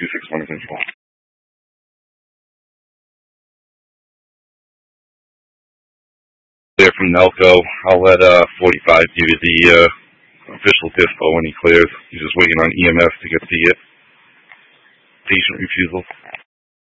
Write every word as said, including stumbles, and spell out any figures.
two six one control. There from Nelco. I'll let uh, forty-five give you the uh, official dispo when he clears. He's just waiting on E M S to get the uh, patient refusal.